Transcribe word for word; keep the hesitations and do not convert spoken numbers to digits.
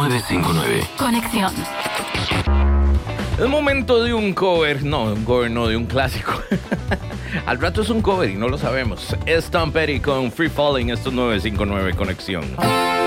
nueve cinco nueve. Conexión. Es momento de un cover, no, un cover no, de un clásico. Al rato es un cover y no lo sabemos. Es Tom Petty con Free Falling, esto es nueve cinco nueve Conexión.